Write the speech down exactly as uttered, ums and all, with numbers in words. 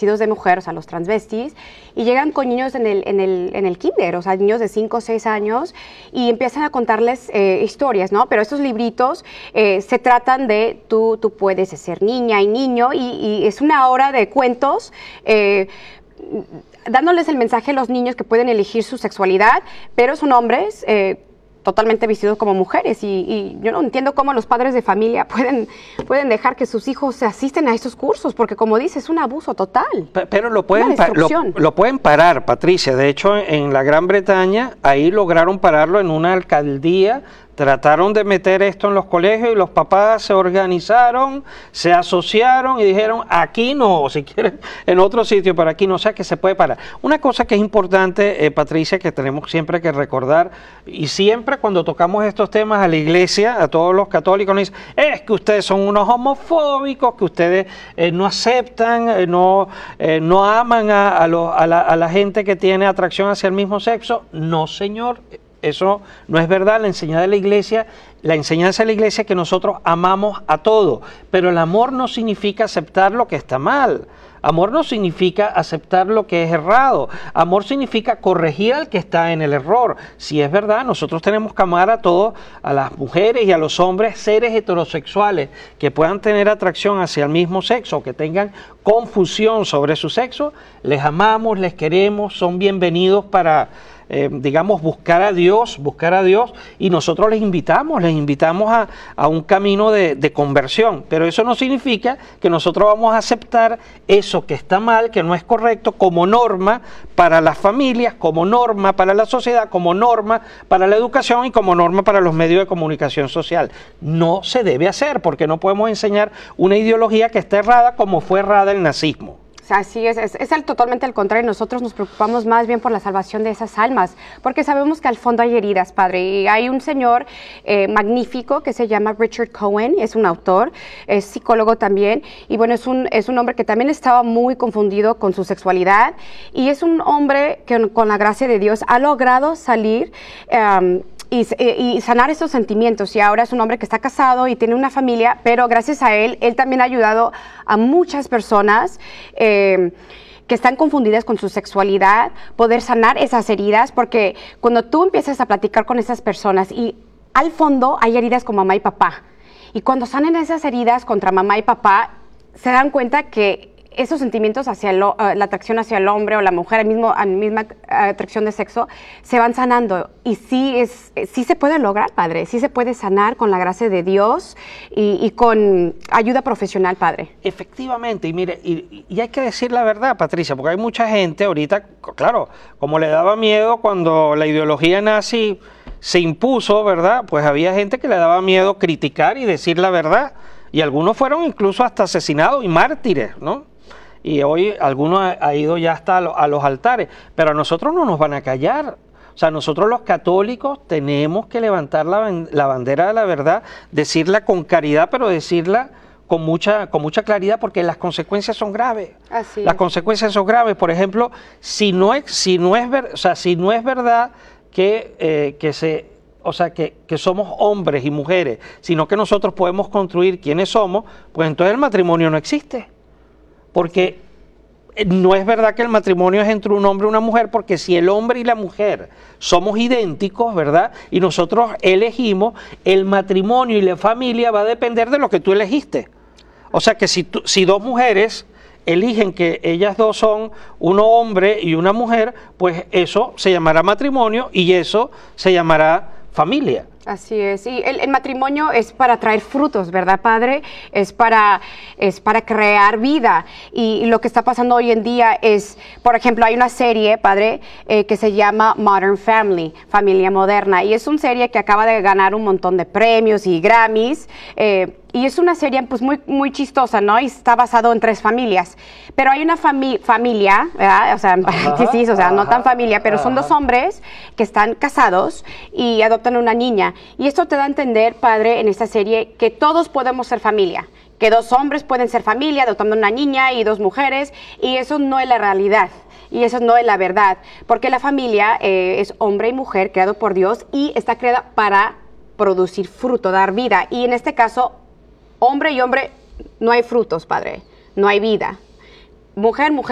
vestidos de mujer, o sea, los transvestis, y llegan con niños en el, en el, en el kinder, o sea, niños de cinco o seis años, y empiezan a contarles eh, historias, ¿no? Pero estos libritos eh, se tratan de tú, tú puedes ser niña y niño, y, y es una hora de cuentos, eh, dándoles el mensaje a los niños que pueden elegir su sexualidad, pero son hombres eh, totalmente vestidos como mujeres, y, y yo no entiendo cómo los padres de familia pueden, pueden dejar que sus hijos se asisten a estos cursos, porque como dices, es un abuso total. Pero lo pueden, lo, lo pueden parar, Patricia. De hecho, en la Gran Bretaña, ahí lograron pararlo en una alcaldía. Trataron de meter esto en los colegios y los papás se organizaron, se asociaron y dijeron, aquí no, si quieren en otro sitio, pero aquí no, o sea que se puede parar. Una cosa que es importante, eh, Patricia, que tenemos siempre que recordar, y siempre cuando tocamos estos temas a la iglesia, a todos los católicos, nos dicen, es que ustedes son unos homofóbicos, que ustedes eh, no aceptan, eh, no, eh, no aman a, a, lo, a, la, a la gente que tiene atracción hacia el mismo sexo. No, señor. Eso no es verdad. La enseñanza de la iglesia, la enseñanza de la iglesia es que nosotros amamos a todo, pero el amor no significa aceptar lo que está mal. Amor no significa aceptar lo que es errado. Amor significa corregir al que está en el error. Si es verdad, nosotros tenemos que amar a todos, a las mujeres y a los hombres, seres heterosexuales que puedan tener atracción hacia el mismo sexo, que tengan confusión sobre su sexo. Les amamos, les queremos, son bienvenidos para... Eh, digamos, buscar a Dios, buscar a Dios, y nosotros les invitamos, les invitamos a, a un camino de, de conversión, pero eso no significa que nosotros vamos a aceptar eso que está mal, que no es correcto, como norma para las familias, como norma para la sociedad, como norma para la educación y como norma para los medios de comunicación social. No se debe hacer, porque no podemos enseñar una ideología que está errada como fue errada el nazismo. Así es, es, es el, totalmente al contrario. Nosotros nos preocupamos más bien por la salvación de esas almas, porque sabemos que al fondo hay heridas, padre. Y hay un señor eh, magnífico que se llama Richard Cohen, es un autor, es psicólogo también, y bueno, es un, es un hombre que también estaba muy confundido con su sexualidad, y es un hombre que con la gracia de Dios ha logrado salir um, Y, y sanar esos sentimientos, y ahora es un hombre que está casado y tiene una familia, pero gracias a él, él también ha ayudado a muchas personas eh, que están confundidas con su sexualidad, poder sanar esas heridas, porque cuando tú empiezas a platicar con esas personas y al fondo hay heridas con mamá y papá, y cuando sanen esas heridas contra mamá y papá, se dan cuenta que esos sentimientos hacia el, uh, la atracción hacia el hombre o la mujer, a mismo, a misma atracción de sexo, se van sanando. Y sí, es, sí se puede lograr, padre, sí se puede sanar con la gracia de Dios y, y con ayuda profesional, padre. Efectivamente, y mire, y, y hay que decir la verdad, Patricia, porque hay mucha gente ahorita, claro, como le daba miedo cuando la ideología nazi se impuso, ¿verdad? Pues había gente que le daba miedo criticar y decir la verdad, y algunos fueron incluso hasta asesinados y mártires, ¿no? Y hoy algunos ha, ha ido ya hasta a, lo, a los altares, pero a nosotros no nos van a callar. O sea, nosotros los católicos tenemos que levantar la, la bandera de la verdad, decirla con caridad, pero decirla con mucha, con mucha claridad, porque las consecuencias son graves. Así las es. consecuencias son graves. Por ejemplo, si no es, si no es, ver, o sea, si no es verdad que, eh, que se... O sea, que, que somos hombres y mujeres, sino que nosotros podemos construir quiénes somos, pues entonces el matrimonio no existe. Porque no es verdad que el matrimonio es entre un hombre y una mujer, porque si el hombre y la mujer somos idénticos, ¿verdad? Y nosotros elegimos, el matrimonio y la familia va a depender de lo que tú elegiste. O sea que si, tú, si dos mujeres eligen que ellas dos son un hombre y una mujer, pues eso se llamará matrimonio y eso se llamará familia. Así es, y el, el matrimonio es para traer frutos, ¿verdad, padre? Es para, es para crear vida, y, y lo que está pasando hoy en día es, por ejemplo, hay una serie, padre, eh, que se llama Modern Family, Familia Moderna, y es una serie que acaba de ganar un montón de premios y Grammys, eh, y es una serie pues muy, muy chistosa, ¿no? Y está basado en tres familias. Pero hay una fami familia, ¿verdad? O sea, en paréntesis, o sea, no tan familia, pero son dos hombres que están casados y adoptan una niña. Y esto te da a entender, padre, en esta serie, que todos podemos ser familia. Que dos hombres pueden ser familia, adoptando una niña y dos mujeres, y eso no es la realidad. Y eso no es la verdad. Porque la familia eh, es hombre y mujer, creado por Dios, y está creada para producir fruto, dar vida. Y en este caso, hombre y hombre, no hay frutos, padre, no hay vida. Mujer, mujer.